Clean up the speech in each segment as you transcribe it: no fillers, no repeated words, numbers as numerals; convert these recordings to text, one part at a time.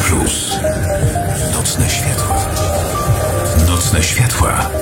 Plus. Nocne światła. Nocne światła.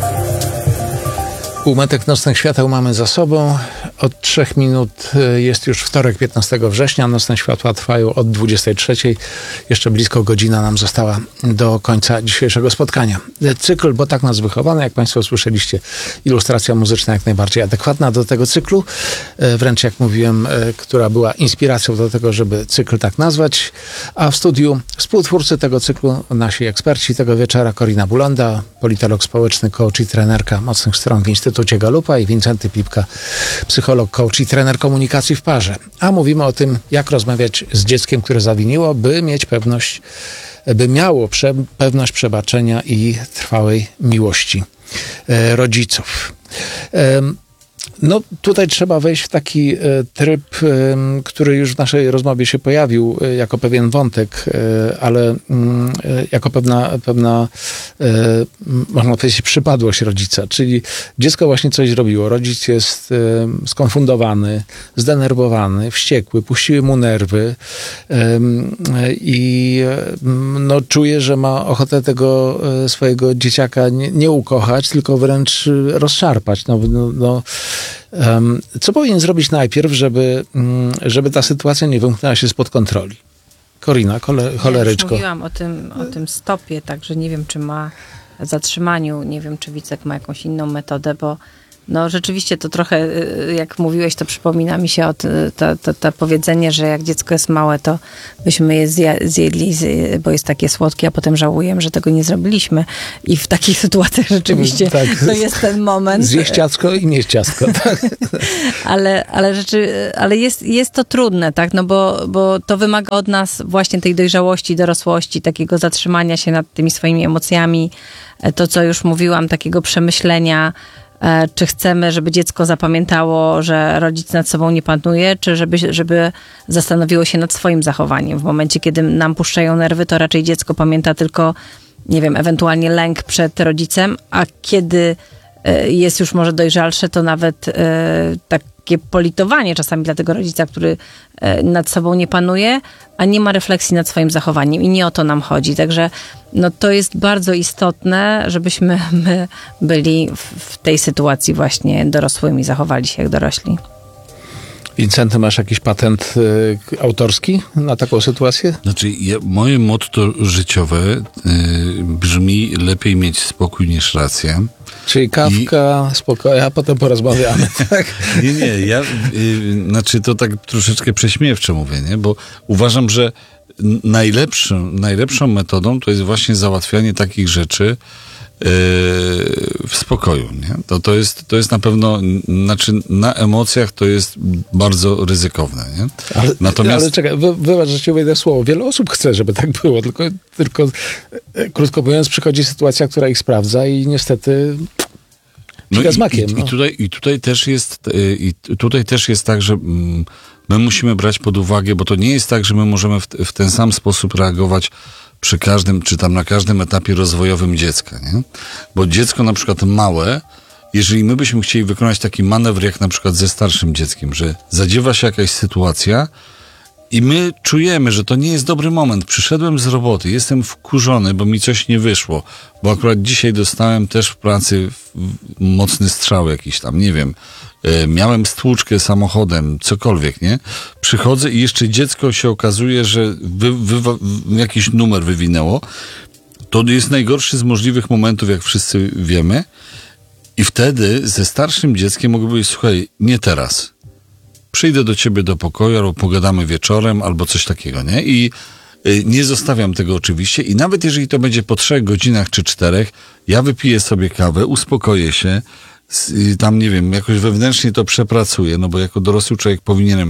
Półmetek nocnych świateł mamy za sobą. Od 3 minut jest już wtorek, 15 września. Nocne światła trwają od 23. Jeszcze blisko godzina nam została do końca dzisiejszego spotkania. Cykl, bo tak nas wychowano, jak Państwo słyszeliście, ilustracja muzyczna jak najbardziej adekwatna do tego cyklu. Wręcz jak mówiłem, która była inspiracją do tego, żeby cykl tak nazwać. A w studiu współtwórcy tego cyklu, nasi eksperci tego wieczora, Korina Bulonda, politolog społeczny, coach i trenerka mocnych stron w Instytucie Galupa, i Wincenty Pipka, psycholog, coach i trener komunikacji w parze. A mówimy o tym, jak rozmawiać z dzieckiem, które zawiniło, by mieć pewność, by miało pewność przebaczenia i trwałej miłości rodziców. No tutaj trzeba wejść w taki tryb, który już w naszej rozmowie się pojawił jako pewien wątek, ale jako pewna można powiedzieć, przypadłość rodzica. Czyli dziecko właśnie coś zrobiło. Rodzic jest skonfundowany, zdenerwowany, wściekły, puściły mu nerwy i no, czuje, że ma ochotę tego swojego dzieciaka nie ukochać, tylko wręcz rozszarpać. Co powinien zrobić najpierw, żeby ta sytuacja nie wymknęła się spod kontroli? Korina, choleryczko. Ja już mówiłam o tym stopie, także nie wiem, czy ma zatrzymaniu, nie wiem, czy Wicek ma jakąś inną metodę, bo no rzeczywiście to trochę, jak mówiłeś, to przypomina mi się to powiedzenie, że jak dziecko jest małe, to byśmy je zjedli, bo jest takie słodkie, a potem żałujemy, że tego nie zrobiliśmy. I w takich sytuacjach rzeczywiście tak, to jest ten moment. Zjeść ciastko i nie ciastko. Tak. ale jest to trudne, tak? No bo to wymaga od nas właśnie tej dojrzałości, dorosłości, takiego zatrzymania się nad tymi swoimi emocjami. To, co już mówiłam, takiego przemyślenia, czy chcemy, żeby dziecko zapamiętało, że rodzic nad sobą nie panuje, czy żeby zastanowiło się nad swoim zachowaniem. W momencie, kiedy nam puszczają nerwy, to raczej dziecko pamięta tylko, nie wiem, ewentualnie lęk przed rodzicem, a kiedy jest już może dojrzalsze, to nawet takie politowanie czasami dla tego rodzica, który nad sobą nie panuje, a nie ma refleksji nad swoim zachowaniem. I nie o to nam chodzi. Także no, to jest bardzo istotne, żebyśmy my byli w tej sytuacji właśnie dorosłymi, zachowali się jak dorośli. Wincenty, masz jakiś patent autorski na taką sytuację? Znaczy, moje motto życiowe brzmi: lepiej mieć spokój niż rację. Czyli kawka, spokojnie, a potem porozmawiamy. Tak? Nie, znaczy to tak troszeczkę prześmiewczo mówię, nie? Bo uważam, że najlepszą metodą to jest właśnie załatwianie takich rzeczy w spokoju, nie? To jest na pewno, znaczy na emocjach to jest bardzo ryzykowne, nie? Ale czekaj, wybacz, że ci wejdę w słowo. Wiele osób chce, żeby tak było, tylko krótko mówiąc, przychodzi sytuacja, która ich sprawdza i niestety z makiem. I tutaj też jest tak, że my musimy brać pod uwagę, bo to nie jest tak, że my możemy w ten sam sposób reagować przy każdym, czy tam na każdym etapie rozwojowym dziecka, nie? Bo dziecko na przykład małe, jeżeli my byśmy chcieli wykonać taki manewr jak na przykład ze starszym dzieckiem, że zadziewa się jakaś sytuacja i my czujemy, że to nie jest dobry moment. Przyszedłem z roboty, jestem wkurzony, bo mi coś nie wyszło, bo akurat dzisiaj dostałem też w pracy mocny strzał jakiś tam, nie wiem, miałem stłuczkę samochodem, cokolwiek, nie? Przychodzę i jeszcze dziecko się okazuje, że jakiś numer wywinęło. To jest najgorszy z możliwych momentów, jak wszyscy wiemy. I wtedy ze starszym dzieckiem mogę powiedzieć: słuchaj, nie teraz. Przyjdę do ciebie do pokoju, albo pogadamy wieczorem, albo coś takiego, nie? I nie zostawiam tego oczywiście. I nawet jeżeli to będzie po 3 godzinach czy 4, ja wypiję sobie kawę, uspokoję się, tam, nie wiem, jakoś wewnętrznie to przepracuję, no bo jako dorosły człowiek powinienem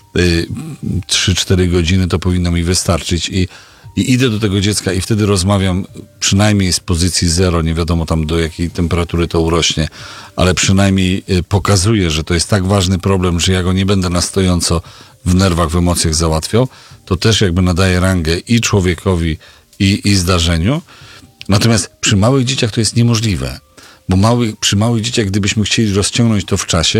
3-4 godziny to powinno mi wystarczyć i idę do tego dziecka i wtedy rozmawiam przynajmniej z pozycji 0, nie wiadomo tam do jakiej temperatury to urośnie, ale przynajmniej pokazuję, że to jest tak ważny problem, że ja go nie będę na stojąco w nerwach, w emocjach załatwiał. To też jakby nadaje rangę i człowiekowi, i zdarzeniu. Natomiast przy małych dzieciach to jest niemożliwe. Bo przy małych dzieciach, gdybyśmy chcieli rozciągnąć to w czasie,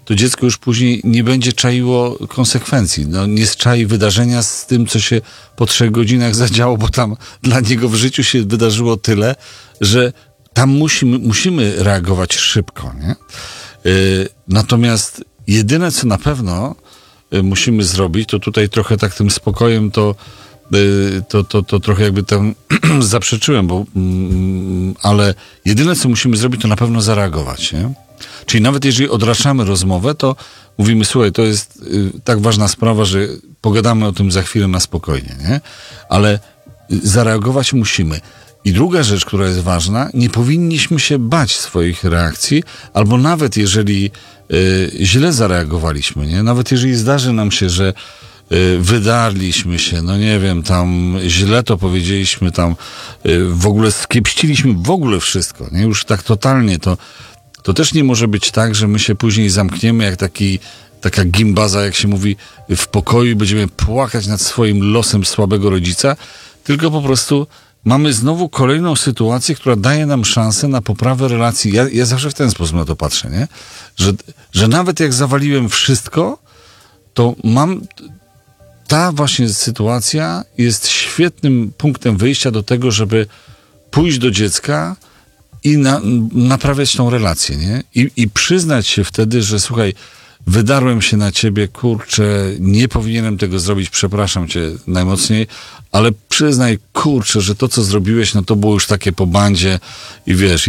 to dziecko już później nie będzie czaiło konsekwencji. No, nie zczai wydarzenia z tym, co się po 3 godzinach zadziało, bo tam dla niego w życiu się wydarzyło tyle, że tam musimy reagować szybko, nie? Natomiast jedyne, co na pewno musimy zrobić, to tutaj trochę tak tym spokojem to trochę jakby tam zaprzeczyłem, ale jedyne, co musimy zrobić, to na pewno zareagować, nie? Czyli nawet jeżeli odraczamy rozmowę, to mówimy, słuchaj, to jest tak ważna sprawa, że pogadamy o tym za chwilę na spokojnie, nie? Ale zareagować musimy. I druga rzecz, która jest ważna, nie powinniśmy się bać swoich reakcji, albo nawet jeżeli źle zareagowaliśmy, nie? Nawet jeżeli zdarzy nam się, że wydarliśmy się, no nie wiem, tam źle to powiedzieliśmy, tam w ogóle skiepściliśmy w ogóle wszystko, nie? Już tak totalnie, to też nie może być tak, że my się później zamkniemy jak taka gimbaza, jak się mówi, w pokoju i będziemy płakać nad swoim losem słabego rodzica, tylko po prostu mamy znowu kolejną sytuację, która daje nam szansę na poprawę relacji. Ja zawsze w ten sposób na to patrzę, nie? Że nawet jak zawaliłem wszystko, to ta właśnie sytuacja jest świetnym punktem wyjścia do tego, żeby pójść do dziecka i naprawiać tą relację, nie? I przyznać się wtedy, że słuchaj, wydarłem się na ciebie, kurczę, nie powinienem tego zrobić, przepraszam cię najmocniej, ale przyznaj, kurczę, że to, co zrobiłeś, no to było już takie po bandzie i wiesz,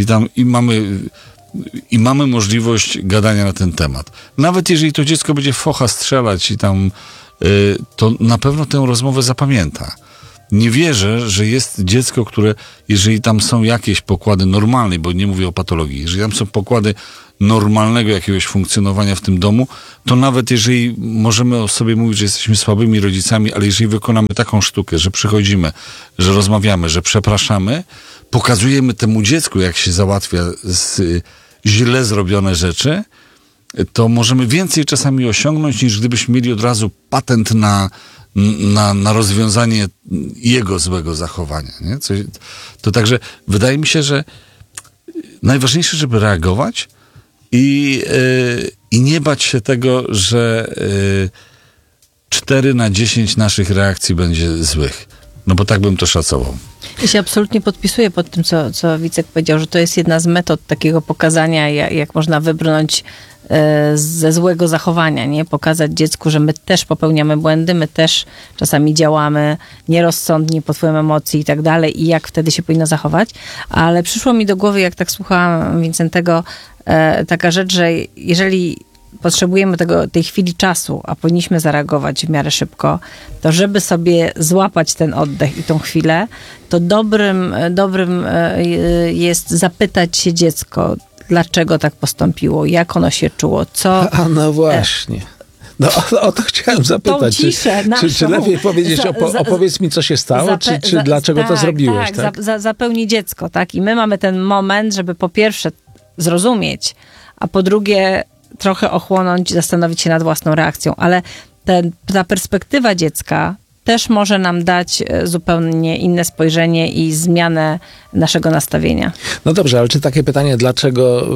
i mamy możliwość gadania na ten temat. Nawet jeżeli to dziecko będzie focha strzelać i tam, to na pewno tę rozmowę zapamięta. Nie wierzę, że jest dziecko, które, jeżeli tam są jakieś pokłady normalne, bo nie mówię o patologii, jeżeli tam są pokłady normalnego jakiegoś funkcjonowania w tym domu, to nawet jeżeli możemy o sobie mówić, że jesteśmy słabymi rodzicami, ale jeżeli wykonamy taką sztukę, że przychodzimy, że rozmawiamy, że przepraszamy, pokazujemy temu dziecku, jak się załatwia źle zrobione rzeczy, to możemy więcej czasami osiągnąć, niż gdybyśmy mieli od razu patent na rozwiązanie jego złego zachowania. Nie? To także wydaje mi się, że najważniejsze, żeby reagować i nie bać się tego, że 4 na 10 naszych reakcji będzie złych. No bo tak bym to szacował. Ja się absolutnie podpisuję pod tym, co Wicek powiedział, że to jest jedna z metod takiego pokazania, jak można wybrnąć ze złego zachowania, nie? Pokazać dziecku, że my też popełniamy błędy, my też czasami działamy nierozsądnie pod wpływem emocji i tak dalej i jak wtedy się powinno zachować. Ale przyszło mi do głowy, jak tak słuchałam Wincentego, taka rzecz, że jeżeli potrzebujemy tej chwili czasu, a powinniśmy zareagować w miarę szybko, to żeby sobie złapać ten oddech i tą chwilę, to dobrym jest zapytać się dziecko, dlaczego tak postąpiło, jak ono się czuło, co... A no właśnie. No o to chciałem zapytać. Czy lepiej powiedzieć, opowiedz mi, co się stało, czy dlaczego to zrobiłeś? Tak, zapełni dziecko, tak? I my mamy ten moment, żeby po pierwsze zrozumieć, a po drugie trochę ochłonąć, zastanowić się nad własną reakcją, ale ta perspektywa dziecka też może nam dać zupełnie inne spojrzenie i zmianę naszego nastawienia. No dobrze, ale czy takie pytanie, dlaczego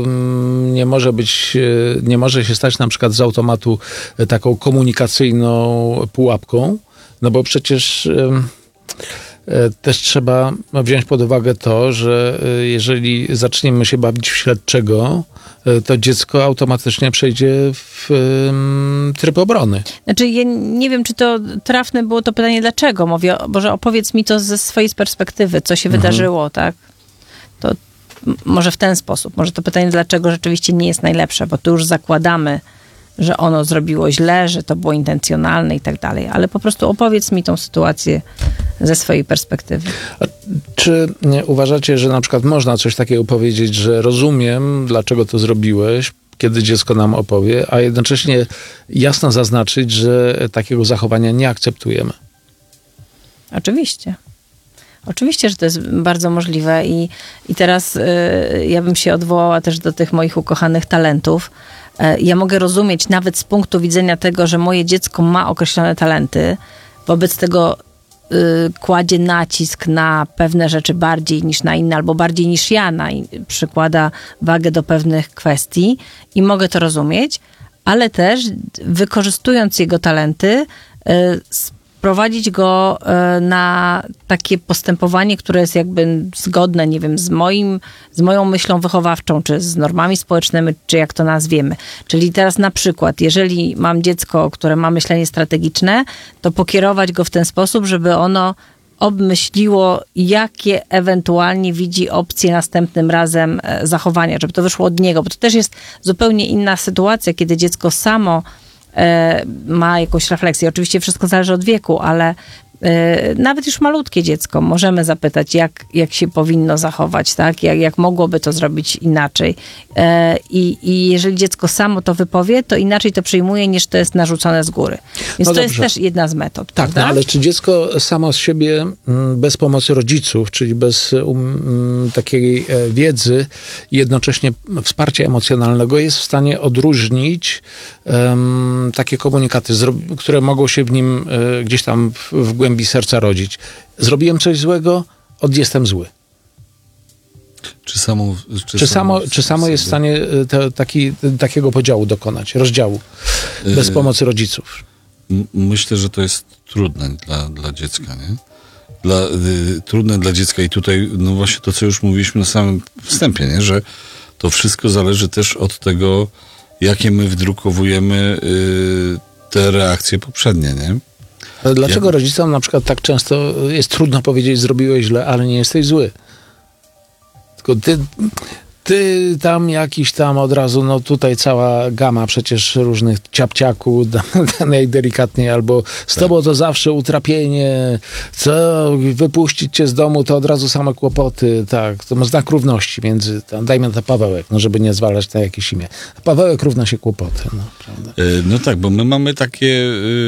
nie może się stać na przykład z automatu taką komunikacyjną pułapką? No bo przecież też trzeba wziąć pod uwagę to, że jeżeli zaczniemy się bawić w śledczego, to dziecko automatycznie przejdzie w tryb obrony. Znaczy, ja nie wiem, czy to trafne było to pytanie, dlaczego? Mówię, Boże, opowiedz mi to ze swojej perspektywy, co się wydarzyło, tak? To może w ten sposób. Może to pytanie, dlaczego rzeczywiście nie jest najlepsze, bo tu już zakładamy, że ono zrobiło źle, że to było intencjonalne i tak dalej. Ale po prostu opowiedz mi tą sytuację ze swojej perspektywy. A czy uważacie, że na przykład można coś takiego powiedzieć, że rozumiem, dlaczego to zrobiłeś, kiedy dziecko nam opowie, a jednocześnie jasno zaznaczyć, że takiego zachowania nie akceptujemy? Oczywiście. Oczywiście, że to jest bardzo możliwe i teraz ja bym się odwołała też do tych moich ukochanych talentów. Ja mogę rozumieć nawet z punktu widzenia tego, że moje dziecko ma określone talenty, wobec tego kładzie nacisk na pewne rzeczy bardziej niż na inne, albo bardziej niż ja przykłada wagę do pewnych kwestii i mogę to rozumieć, ale też wykorzystując jego talenty, prowadzić go na takie postępowanie, które jest jakby zgodne, nie wiem, z moją myślą wychowawczą, czy z normami społecznymi, czy jak to nazwiemy. Czyli teraz na przykład, jeżeli mam dziecko, które ma myślenie strategiczne, to pokierować go w ten sposób, żeby ono obmyśliło, jakie ewentualnie widzi opcje następnym razem zachowania, żeby to wyszło od niego, bo to też jest zupełnie inna sytuacja, kiedy dziecko samo ma jakąś refleksję. Oczywiście wszystko zależy od wieku, ale nawet już malutkie dziecko możemy zapytać, jak się powinno zachować, tak? Jak mogłoby to zrobić inaczej. I jeżeli dziecko samo to wypowie, to inaczej to przyjmuje, niż to jest narzucone z góry. Więc No to dobrze. jest też jedna z metod. Tak, prawda? no ale czy dziecko samo z siebie, bez pomocy rodziców, czyli bez takiej wiedzy i jednocześnie wsparcia emocjonalnego, jest w stanie odróżnić takie komunikaty, które mogą się w nim gdzieś tam w głębi serca rodzić. Zrobiłem coś złego, jestem zły. Czy samo jest w stanie takiego podziału dokonać, rozdziału, bez pomocy rodziców? Myślę, że to jest trudne dla dziecka, nie? Trudne dla dziecka i tutaj, no właśnie to, co już mówiliśmy na samym wstępie, nie? Że to wszystko zależy też od tego, jakie my wdrukowujemy te reakcje poprzednie, nie? Ale dlaczego rodzicom na przykład tak często jest trudno powiedzieć, zrobiłeś źle, ale nie jesteś zły? Tylko ty tam jakiś tam od razu, no tutaj cała gama przecież różnych ciapciaku, najdelikatniej, albo z tobą to zawsze utrapienie, co wypuścić cię z domu, to od razu same kłopoty, tak, to ma znak równości między, dajmy na to Pawełek, no żeby nie zwalać na jakieś imię. Pawełek równa się kłopoty, no prawda? No tak, bo my mamy takie,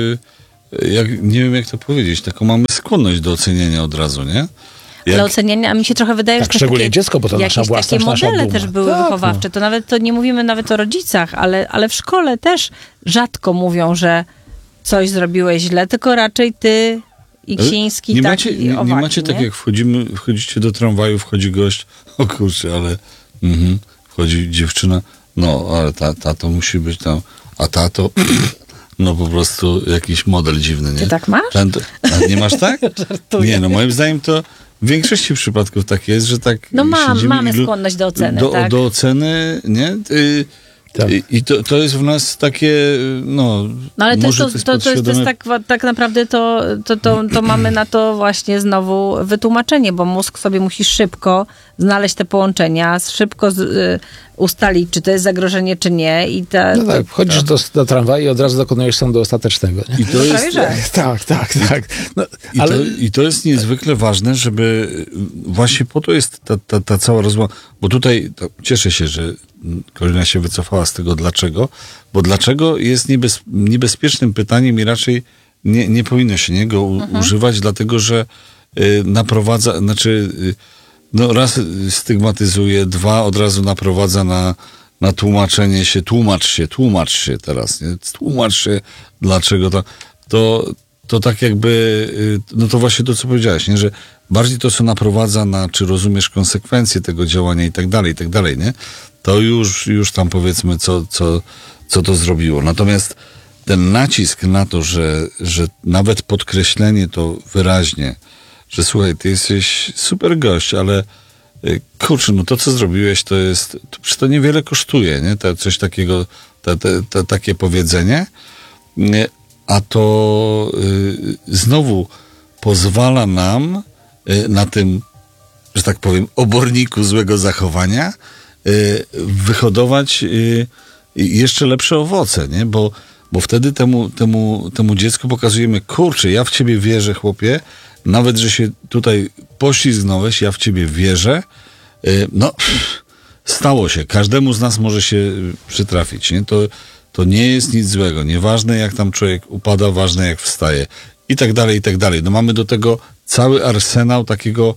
nie wiem jak to powiedzieć, taką mamy skłonność do oceniania od razu, nie? Ale oceniania, a mi się trochę wydaje, tak, że szczególnie dziecko, bo to nasza własność, takie modele nasza też były tak, wychowawcze. To nie mówimy nawet o rodzicach, ale w szkole też rzadko mówią, że coś zrobiłeś źle, tylko raczej ty i Ksiński, nie taki macie, owaki, nie macie tak, jak wchodzicie do tramwaju, wchodzi gość, o kurczę, ale wchodzi dziewczyna, no, ale tato musi być tam, a tato... No po prostu jakiś model dziwny, nie? Ty tak masz? A nie masz tak? Nie, no moim zdaniem to w większości przypadków tak jest, że tak no mamy skłonność do oceny, tak? Do oceny, nie? Tak. I to jest w nas takie, no ale może to jest tak naprawdę to mamy na to właśnie znowu wytłumaczenie, bo mózg sobie musi szybko znaleźć te połączenia, szybko ustalić, czy to jest zagrożenie, czy nie. No tak, wchodzisz do tramwaju i od razu dokonujesz sądu ostatecznego. Nie? I to jest, tak. No, I to jest niezwykle ważne, żeby właśnie po to jest ta cała rozmowa, bo tutaj cieszę się, że Karolina się wycofała z tego dlaczego, bo dlaczego jest niebezpiecznym pytaniem i raczej nie powinno się niego używać, dlatego że naprowadza, no raz stygmatyzuje, dwa od razu naprowadza na tłumaczenie się, tłumacz się teraz, nie? Tłumacz się, dlaczego to tak jakby, no to właśnie to, co powiedziałeś, nie? Że bardziej to, co naprowadza na, czy rozumiesz konsekwencje tego działania i tak dalej, nie? To już tam powiedzmy, co to zrobiło. Natomiast ten nacisk na to, że nawet podkreślenie to wyraźnie, że słuchaj, ty jesteś super gość, ale kurczę, no to, co zrobiłeś, to niewiele kosztuje, nie? Coś takiego, takie powiedzenie, a to znowu pozwala nam na tym, że tak powiem, oborniku złego zachowania wyhodować jeszcze lepsze owoce, nie? Bo wtedy temu dziecku pokazujemy, kurczę, ja w ciebie wierzę, chłopie, nawet, że się tutaj poślizgnąłeś, ja w ciebie wierzę, no, stało się, każdemu z nas może się przytrafić, nie? To nie jest nic złego, nieważne jak tam człowiek upada, ważne jak wstaje i tak dalej. No mamy do tego cały arsenał takiego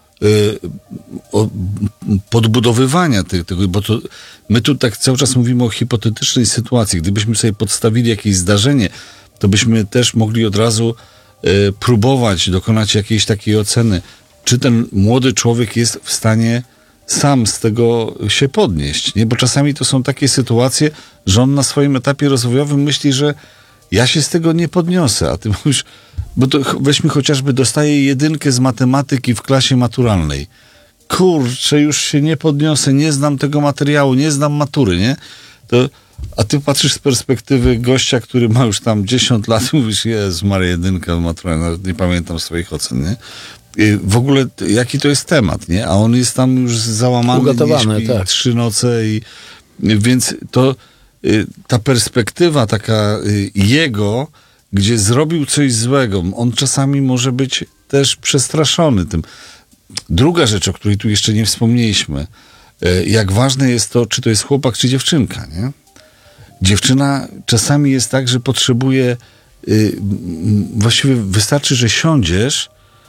podbudowywania tego, bo to my tu tak cały czas mówimy o hipotetycznej sytuacji. Gdybyśmy sobie podstawili jakieś zdarzenie, to byśmy też mogli od razu próbować dokonać jakiejś takiej oceny, czy ten młody człowiek jest w stanie sam z tego się podnieść, nie? Bo czasami to są takie sytuacje, że on na swoim etapie rozwojowym myśli, że ja się z tego nie podniosę, a ty mówisz, bo to weźmy chociażby, dostaję 1 z matematyki w klasie maturalnej. Kurczę, już się nie podniosę, nie znam tego materiału, nie znam matury, nie? A ty patrzysz z perspektywy gościa, który ma już tam 10 lat, mówisz, Jezu Maria, 1 maturalna, nie pamiętam swoich ocen, nie? I w ogóle jaki to jest temat, nie? A on jest tam już załamany, ugotowany, śpi tak. 3 noce więc to ta perspektywa taka jego, gdzie zrobił coś złego, on czasami może być też przestraszony tym. Druga rzecz, o której tu jeszcze nie wspomnieliśmy, jak ważne jest to, czy to jest chłopak, czy dziewczynka, nie? Dziewczyna czasami jest tak, że potrzebuje, właściwie wystarczy, że siądziesz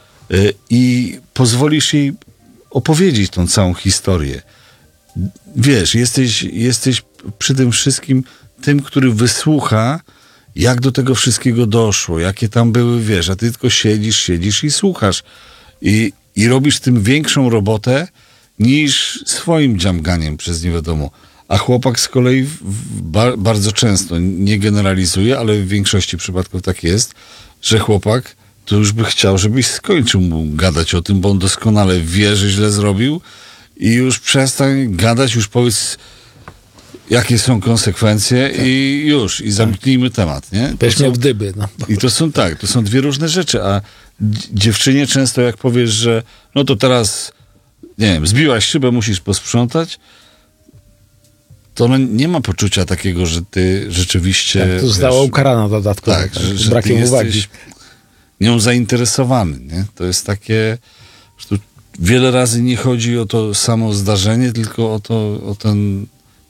i pozwolisz jej opowiedzieć tą całą historię. Wiesz, jesteś przy tym wszystkim tym, który wysłucha, jak do tego wszystkiego doszło, jakie tam były, wiesz, a ty tylko siedzisz i słuchasz. I robisz tym większą robotę niż swoim dziamganiem przez nie wiadomo. A chłopak z kolei bardzo często, nie generalizuje, ale w większości przypadków tak jest, że chłopak to już by chciał, żebyś skończył mu gadać o tym, bo on doskonale wie, że źle zrobił i już przestań gadać, już powiedz, jakie są konsekwencje i zamknijmy temat, nie? Weź mnie w dyby. No. I to są 2 różne rzeczy, a dziewczynie często jak powiesz, że no to teraz, nie wiem, zbiłaś szybę, musisz posprzątać, to ona nie ma poczucia takiego, że ty rzeczywiście... Tak, to została ukarana dodatkowo. Tak, że brakiem ty uwagi. jesteś nią zainteresowany, nie? To jest takie... Że tu wiele razy nie chodzi o to samo zdarzenie, tylko o ten...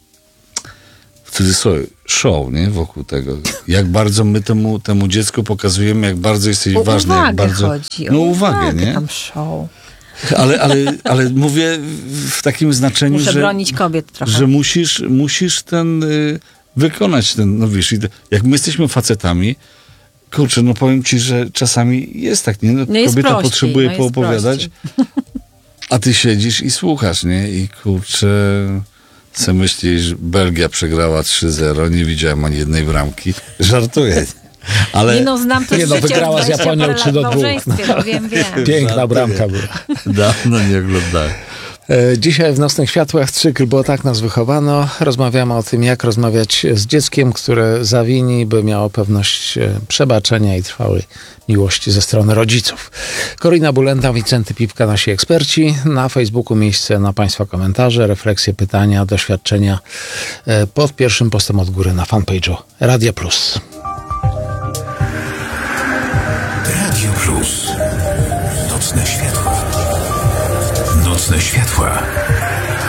w cudzysłowie, show, nie? Wokół tego. Jak bardzo my temu dziecku pokazujemy, jak bardzo jesteś ważny. Uwagę jak bardzo... chodzi. No uwagę, nie? Tam show. Ale mówię w takim znaczeniu, Muszę bronić kobiet trochę. że musisz wykonać ten, no wiesz, jak my jesteśmy facetami, kurczę, no powiem ci, że czasami jest tak, nie? No, No jest kobieta prościej, potrzebuje jest poopowiadać, a ty siedzisz i słuchasz, nie? I kurczę, co myślisz, Belgia przegrała 3-0, nie widziałem ani jednej bramki. Żartuję. Ale... Nie no, znam to życie, wygrała z Japonią 3-2. No wiem. Piękna bramka była. Dawno nie oglądałem. Dzisiaj w Nocnych Światłach cykl, bo tak nas wychowano. Rozmawiamy o tym, jak rozmawiać z dzieckiem, które zawini, by miało pewność przebaczenia i trwałej miłości ze strony rodziców. Korina Bulenda, Wincenty Pipka, nasi eksperci. Na Facebooku miejsce na Państwa komentarze, refleksje, pytania, doświadczenia pod pierwszym postem od góry na fanpage'u Radia Plus. Radio Plus. Nocne światła. Nocne światła.